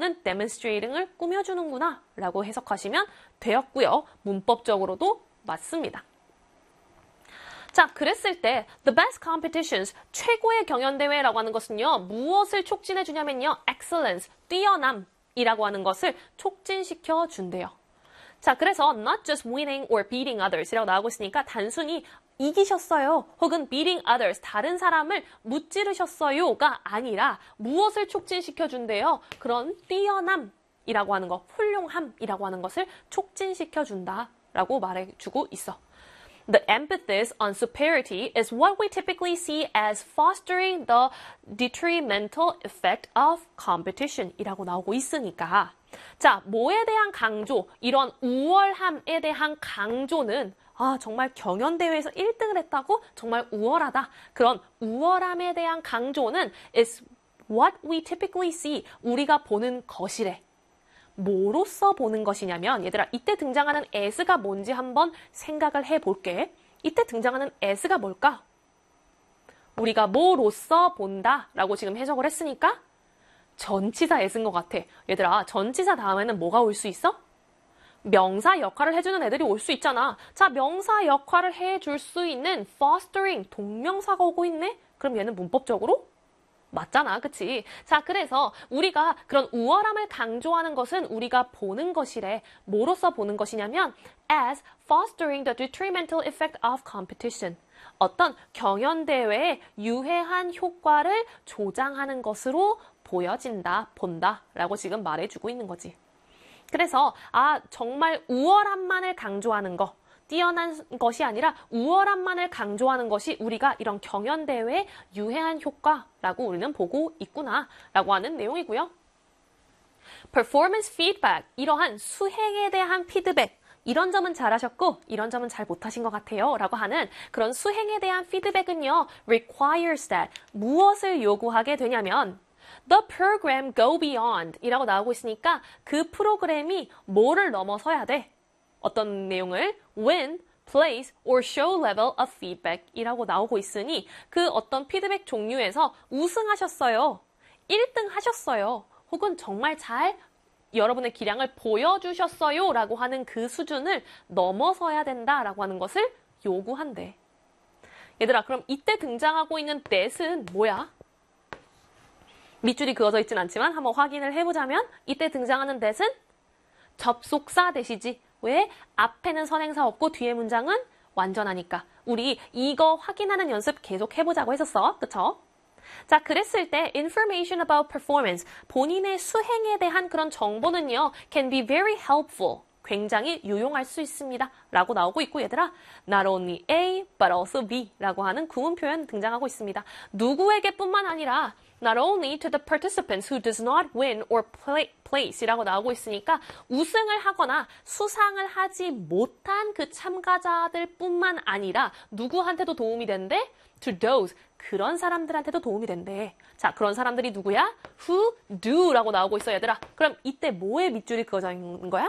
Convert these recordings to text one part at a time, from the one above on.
이거는 demonstrating을 꾸며주는구나 라고 해석하시면 되었고요. 문법적으로도 맞습니다. 자, 그랬을 때 the best competitions, 최고의 경연대회라고 하는 것은요. 무엇을 촉진해 주냐면요. excellence, 뛰어남이라고 하는 것을 촉진시켜 준대요. 자, 그래서 not just winning or beating others 이라고 나오고 있으니까 단순히 이기셨어요. 혹은 beating others, 다른 사람을 무찌르셨어요가 아니라 무엇을 촉진시켜 준대요. 그런 뛰어남이라고 하는 것, 훌륭함이라고 하는 것을 촉진시켜 준다라고 말해주고 있어. The emphasis on superiority is what we typically see as fostering the detrimental effect of competition 이라고 나오고 있으니까 자, 뭐에 대한 강조, 이런 우월함에 대한 강조는 정말 경연대회에서 1등을 했다고? 정말 우월하다. 그런 우월함에 대한 강조는 is what we typically see, 우리가 보는 것이래. 뭐로써 보는 것이냐면 얘들아 이때 등장하는 as가 뭔지 한번 생각을 해볼게. 이때 등장하는 as가 뭘까? 우리가 뭐로써 본다 라고 지금 해석을 했으니까 전치사 as인 것 같아. 얘들아 전치사 다음에는 뭐가 올 수 있어? 명사 역할을 해주는 애들이 올 수 있잖아. 자, 명사 역할을 해줄 수 있는 fostering, 동명사가 오고 있네? 그럼 얘는 문법적으로 맞잖아, 그치? 자, 그래서 우리가 그런 우월함을 강조하는 것은 우리가 보는 것이래. 뭐로써 보는 것이냐면 as fostering the detrimental effect of competition. 어떤 경연대회의 유해한 효과를 조장하는 것으로 보여진다, 본다 라고 지금 말해주고 있는 거지. 그래서 정말 우월함만을 강조하는 거, 뛰어난 것이 아니라 우월함만을 강조하는 것이 우리가 이런 경연대회의 유해한 효과라고 우리는 보고 있구나 라고 하는 내용이고요. Performance feedback, 이러한 수행에 대한 피드백, 이런 점은 잘하셨고 이런 점은 잘 못하신 것 같아요 라고 하는 그런 수행에 대한 피드백은요. requires that, 무엇을 요구하게 되냐면 The program go beyond 이라고 나오고 있으니까 그 프로그램이 뭐를 넘어서야 돼? 어떤 내용을 win, place, or show level of feedback 이라고 나오고 있으니 그 어떤 피드백 종류에서 우승하셨어요. 1등 하셨어요. 혹은 정말 잘 여러분의 기량을 보여주셨어요 라고 하는 그 수준을 넘어서야 된다라고 하는 것을 요구한대. 얘들아 그럼 이때 등장하고 있는 that은 뭐야? 밑줄이 그어져 있진 않지만 한번 확인을 해보자면 이때 등장하는 that은 접속사 that이지. 왜? 앞에는 선행사 없고 뒤에 문장은 완전하니까. 우리 이거 확인하는 연습 계속 해보자고 했었어. 그쵸? 자, 그랬을 때 information about performance, 본인의 수행에 대한 그런 정보는요. can be very helpful. 굉장히 유용할 수 있습니다. 라고 나오고 있고 얘들아 not only A but also B 라고 하는 구문 표현 등장하고 있습니다. 누구에게 뿐만 아니라 not only to the participants who does not win or place 이라고 나오고 있으니까 우승을 하거나 수상을 하지 못한 그 참가자들 뿐만 아니라 누구한테도 도움이 된대? to those, 그런 사람들한테도 도움이 된대. 자, 그런 사람들이 누구야? who do 라고 나오고 있어 얘들아. 그럼 이때 뭐에 밑줄이 그어져 있는 거야?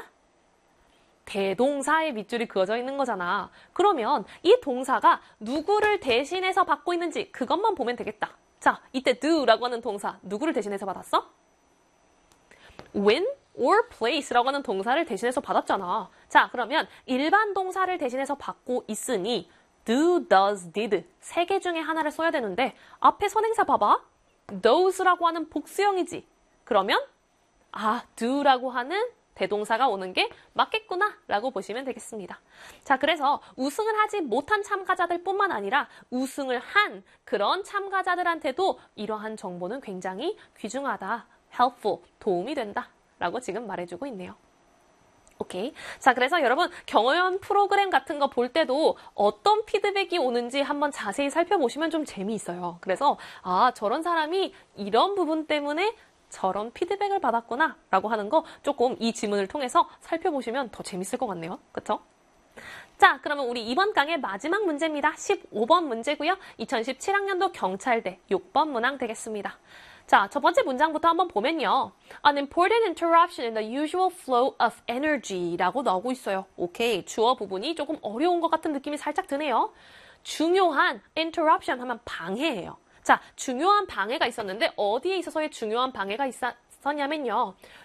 대동사의 밑줄이 그어져 있는 거잖아. 그러면 이 동사가 누구를 대신해서 받고 있는지 그것만 보면 되겠다. 자, 이때 do라고 하는 동사 누구를 대신해서 받았어? win or place라고 하는 동사를 대신해서 받았잖아. 자, 그러면 일반 동사를 대신해서 받고 있으니 do, does, did 세 개 중에 하나를 써야 되는데 앞에 선행사 봐봐. those라고 하는 복수형이지. 그러면 do라고 하는 대동사가 오는 게 맞겠구나 라고 보시면 되겠습니다. 자, 그래서 우승을 하지 못한 참가자들 뿐만 아니라 우승을 한 그런 참가자들한테도 이러한 정보는 굉장히 귀중하다, helpful, 도움이 된다 라고 지금 말해주고 있네요. 오케이. 자, 그래서 여러분 경연 프로그램 같은 거 볼 때도 어떤 피드백이 오는지 한번 자세히 살펴보시면 좀 재미있어요. 그래서 저런 사람이 이런 부분 때문에 저런 피드백을 받았구나 라고 하는 거 조금 이 지문을 통해서 살펴보시면 더 재밌을 것 같네요. 그쵸? 자, 그러면 우리 이번 강의 마지막 문제입니다. 15번 문제고요. 2017학년도 경찰대 6번 문항 되겠습니다. 자, 첫 번째 문장부터 한번 보면요. An important interruption in the usual flow of energy 라고 나오고 있어요. 오케이, 주어 부분이 조금 어려운 것 같은 느낌이 살짝 드네요. 중요한 interruption 하면 방해예요. 자, 중요한 방해가 있었는데 어디에 있어서의 중요한 방해가 있었냐면요.